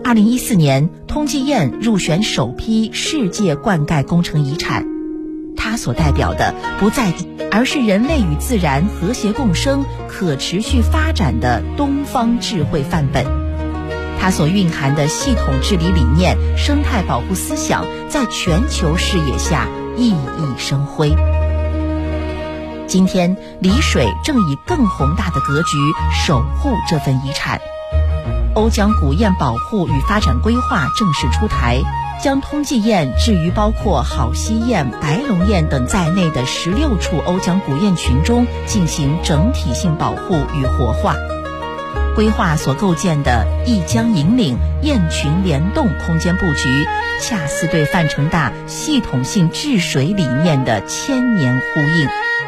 2014年，通济堰入选首批世界灌溉工程遗产。它所代表的不在而是人类与自然和谐共生、可持续发展的东方智慧范本。它所蕴含的系统治理理念、生态保护思想，在全球视野下熠熠生辉。今天，丽水正以更宏大的格局守护这份遗产。瓯江古堰保护与发展规划正式出台，将通济堰置于包括好溪堰、白龙堰等在内的16处瓯江古堰群中进行整体性保护与活化。规划所构建的一江引领、堰群联动空间布局，恰似对范成大系统性治水理念的千年呼应。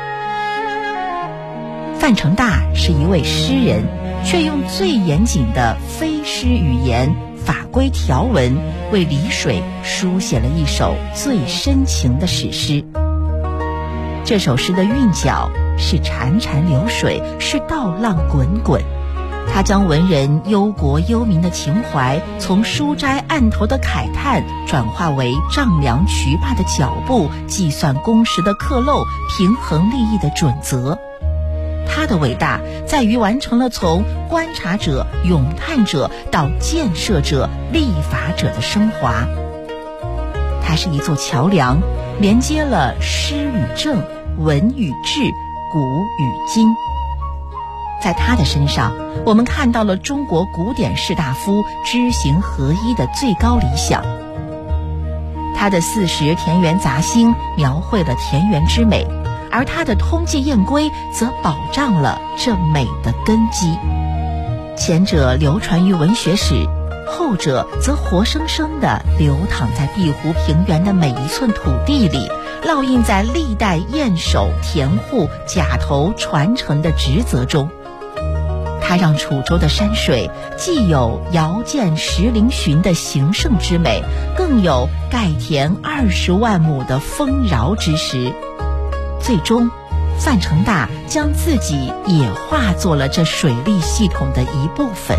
范成大是一位诗人，却用最严谨的非诗语言、法规条文，为丽水书写了一首最深情的史诗。这首诗的韵脚是潺潺流水，是倒浪滚滚。他将文人忧国忧民的情怀，从书斋案头的慨叹，转化为丈量渠坝的脚步、计算工时的刻漏、平衡利益的准则。他的伟大在于完成了从观察者、咏叹者到建设者、立法者的升华。它是一座桥梁，连接了诗与政、文与治、古与今。在他的身上，我们看到了中国古典士大夫知行合一的最高理想。他的40田园杂兴描绘了田园之美，而他的通济堰规则保障了这美的根基。前者流传于文学史，后者则活生生地流淌在碧湖平原的每一寸土地里，烙印在历代堰首、田户、甲头传承的职责中。它让楚州的山水既有遥见石林寻的形胜之美，更有盖田20万亩的丰饶之实。最终，范成大将自己也化作了这水利系统的一部分。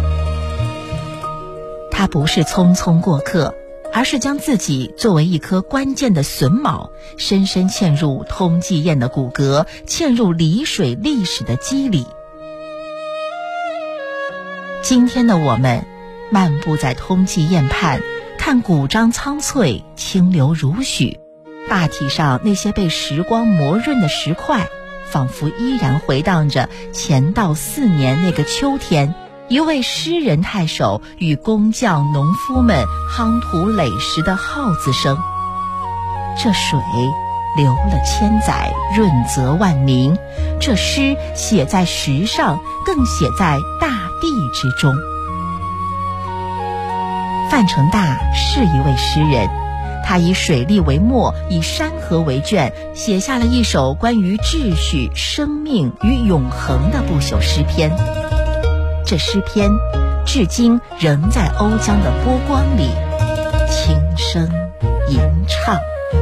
他不是匆匆过客，而是将自己作为一颗关键的榫卯，深深嵌入通济堰的骨骼，嵌入丽水历史的肌理。今天的我们漫步在通济堰畔，看古章苍翠，清流如许，坝体上那些被时光磨润的石块，仿佛依然回荡着乾道4年那个秋天，一位诗人太守与工匠农夫们夯土垒石的号子声。这水流了千载，润泽万民。这诗写在石上，更写在大地之中。范成大是一位诗人，他以水利为墨，以山河为卷，写下了一首关于秩序、生命与永恒的不朽诗篇。这诗篇至今仍在瓯江的波光里轻声吟唱。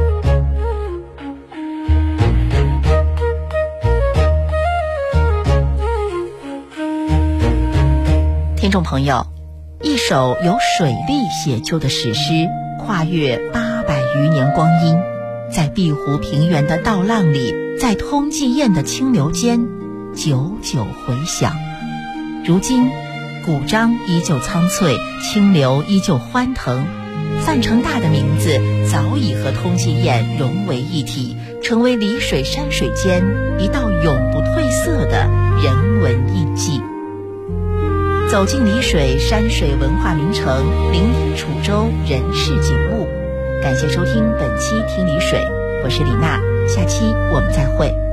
听众朋友，一首由水利写就的史诗，跨越800余年光阴，在碧湖平原的倒浪里，在通济堰的清流间，久久回响。如今，古章依旧苍翠，清流依旧欢腾。范成大的名字早已和通济堰融为一体，成为丽水山水间一道永不褪色的人文印记。走进丽水山水文化名城，聆听楚州人世景物。感谢收听本期听丽水，我是李娜，下期我们再会。